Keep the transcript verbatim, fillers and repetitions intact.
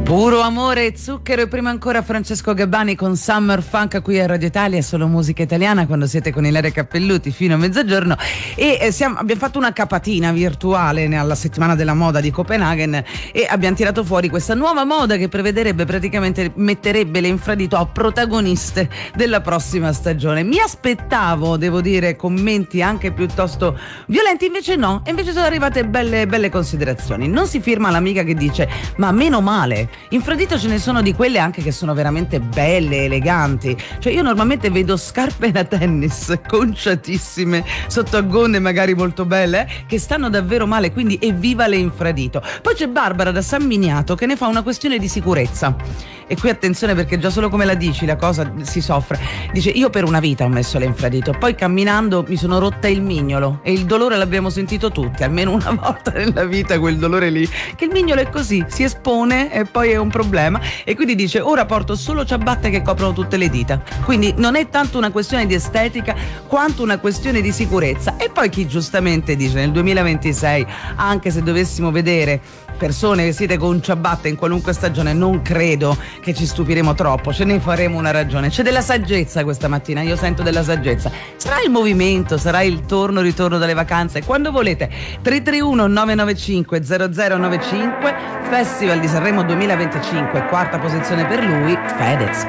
Puro amore e zucchero, e prima ancora Francesco Gabbani con Summer Funk qui a Radio Italia, solo musica italiana quando siete con Ilaria Cappelluti fino a mezzogiorno. E eh, siamo, abbiamo fatto una capatina virtuale alla settimana della moda di Copenaghen e abbiamo tirato fuori questa nuova moda che prevederebbe praticamente, metterebbe le infradito a protagoniste della prossima stagione. Mi aspettavo, devo dire, commenti anche piuttosto violenti, invece no, e invece sono arrivate belle, belle considerazioni. Non si firma l'amica che dice: ma meno male, infradito ce ne sono di quelle anche che sono veramente belle, eleganti. Cioè io normalmente vedo scarpe da tennis conciatissime sotto a gonne magari molto belle, eh, che stanno davvero male, quindi evviva le infradito. Poi c'è Barbara da San Miniato che ne fa una questione di sicurezza. E qui attenzione, perché già solo come la dici la cosa si soffre. Dice: io per una vita ho messo l'infradito, poi camminando mi sono rotta il mignolo e il dolore l'abbiamo sentito tutti, almeno una volta nella vita quel dolore lì, che il mignolo è così, si espone e poi è un problema. E quindi dice: ora porto solo ciabatte che coprono tutte le dita. Quindi non è tanto una questione di estetica quanto una questione di sicurezza. E poi chi giustamente dice: nel duemilaventisei, anche se dovessimo vedere persone vestite con ciabatte in qualunque stagione, non credo che ci stupiremo troppo, ce ne faremo una ragione. C'è della saggezza questa mattina, io sento della saggezza. Sarà il movimento, sarà il torno ritorno dalle vacanze, quando volete. Tre tre uno nove nove cinque zero zero nove cinque, Festival di Sanremo duemilaventicinque, quarta posizione per lui, Fedez.